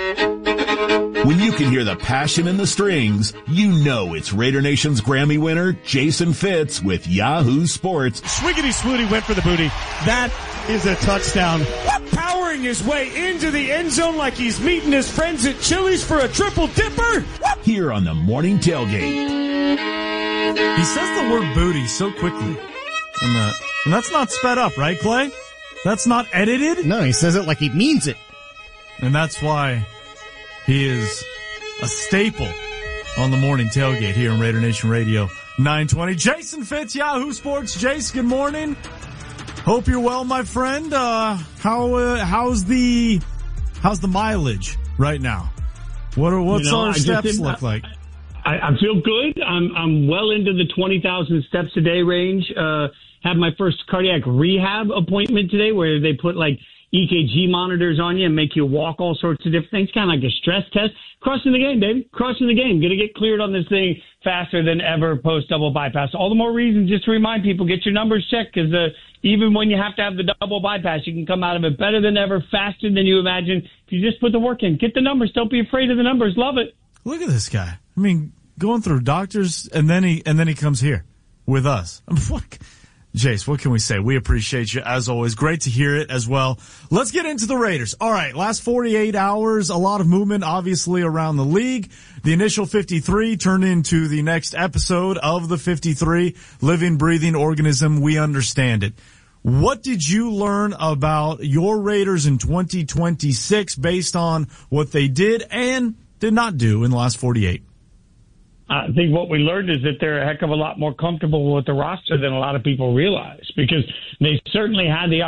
When you can hear the passion in the strings, you know it's Raider Nation's Grammy winner, Jason Fitz, with Yahoo Sports. Swiggity Swooty went for the booty. That is a touchdown. Powering his way into the end zone like he's meeting his friends at Chili's for a triple dipper. Here on the Morning Tailgate. He says the word booty so quickly. And that's not sped up, right, Clay? That's not edited? No, he says it like he means it. And that's why he is a staple on the Morning Tailgate here on Raider Nation Radio 920. Jason Fitz, Yahoo Sports. Jace, good morning. Hope you're well, my friend. How's the mileage right now? What's our steps look like? I feel good. I'm well into the 20,000 steps a day range. Had my first cardiac rehab appointment today where they put like EKG monitors on you and make you walk all sorts of different things, kind of like a stress test. Crossing the game, baby. Crossing the game. Going to get cleared on this thing faster than ever post double bypass. All the more reason just to remind people, get your numbers checked because even when you have to have the double bypass, you can come out of it better than ever, faster than you imagine. If you just put the work in, get the numbers. Don't be afraid of the numbers. Love it. Look at this guy. I mean, going through doctors and then he comes here with us. I mean, Jace, what can we say? We appreciate you as always. Great to hear it as well. Let's get into the Raiders. All right, last 48 hours, a lot of movement obviously around the league. The initial 53 turned into the next episode of the 53, living, breathing organism. We understand it. What did you learn about your Raiders in 2026 based on what they did and did not do in the last 48? I think what we learned is that they're a heck of a lot more comfortable with the roster than a lot of people realize because they certainly had the